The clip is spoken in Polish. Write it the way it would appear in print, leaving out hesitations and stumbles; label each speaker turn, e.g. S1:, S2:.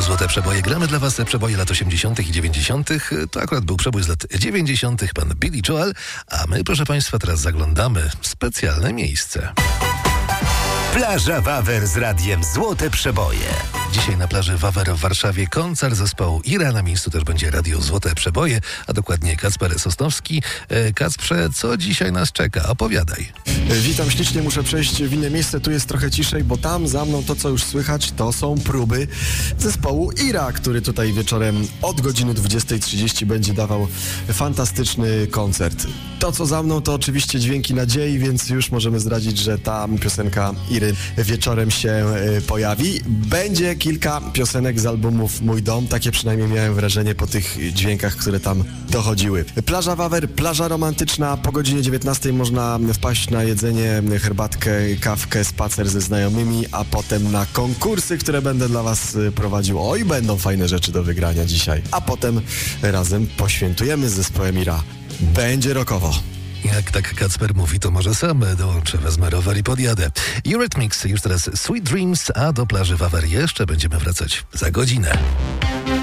S1: Złote Przeboje. Gramy dla was przeboje lat 80. i 90. To akurat był przebój z lat 90. pan Billy Joel, a my, proszę państwa, teraz zaglądamy w specjalne miejsce.
S2: Plaża Wawer z radiem Złote Przeboje.
S1: Dzisiaj na plaży Wawer w Warszawie koncert zespołu Ira. Na miejscu też będzie radio Złote Przeboje, a dokładnie Kacper Sosnowski. Kacprze, co dzisiaj nas czeka? Opowiadaj.
S3: Witam ślicznie, muszę przejść w inne miejsce, tu jest trochę ciszej, bo tam za mną to, co już słychać, to są próby zespołu Ira, który tutaj wieczorem od godziny 20:30 będzie dawał fantastyczny koncert. To, co za mną, to oczywiście Dźwięki Nadziei, więc już możemy zdradzić, że ta piosenka Iry wieczorem się pojawi. Będzie kilka piosenek z albumów Mój Dom, takie przynajmniej miałem wrażenie po tych dźwiękach, które tam dochodziły. Plaża Wawer, plaża romantyczna, po godzinie 19 można wpaść na jedzenie, herbatkę, kawkę, spacer ze znajomymi, a potem na konkursy, które będę dla was prowadził. Oj, będą fajne rzeczy do wygrania dzisiaj. A potem razem poświętujemy z zespołem Ira. Będzie rockowo.
S1: Jak tak Kacper mówi, to może sam dołączę, wezmę rower i podjadę. Eurythmics, już teraz Sweet Dreams, a do plaży Wawer jeszcze będziemy wracać za godzinę.